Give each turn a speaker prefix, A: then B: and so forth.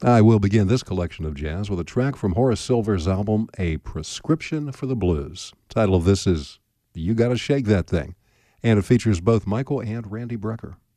A: I will begin this collection of jazz with a track from Horace Silver's album, A Prescription for the Blues. The title of this is You Gotta Shake That Thing, and it features both Michael and Randy Brecker.